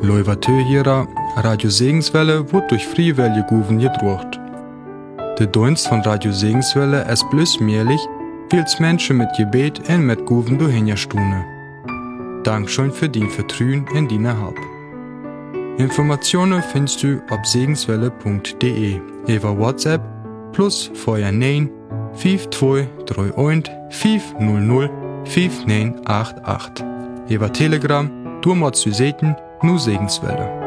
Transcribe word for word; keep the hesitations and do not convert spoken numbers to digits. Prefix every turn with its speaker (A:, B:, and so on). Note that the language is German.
A: Leuvatö Radio Segenswelle wird durch Freiwillige Guven gedruckt. Der Dienst von Radio Segenswelle ist bloß möglich, weil es Menschen mit Gebet und mit Guven durchhinterstunden. Dankeschön für dein Vertrauen in deine Hab. Informationen findest du auf segenswelle punkt de, über WhatsApp plus vier neun fünf zwei drei eins fünf null null fünf neun acht acht. Über Telegram, du machst du Seiten, nur Segenswelle.